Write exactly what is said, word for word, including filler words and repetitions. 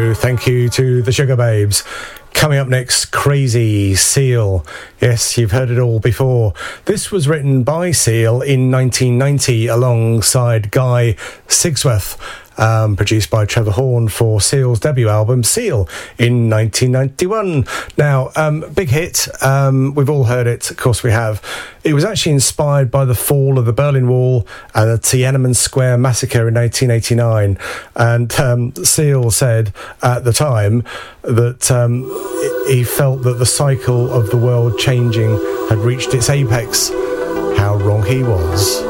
So thank you to the Sugar Babes. Coming up next, Crazy, Seal. Yes, you've heard it all before. This was written by Seal in nineteen ninety alongside Guy Sigsworth. Um, produced by Trevor Horn for Seal's debut album Seal in nineteen ninety-one. Now, um, big hit. Um, we've all heard it. Of course we have. It was actually inspired by the fall of the Berlin Wall and the Tiananmen Square massacre in nineteen eighty-nine. And um, Seal said at the time that um, he felt that the cycle of the world changing had reached its apex. How wrong he was.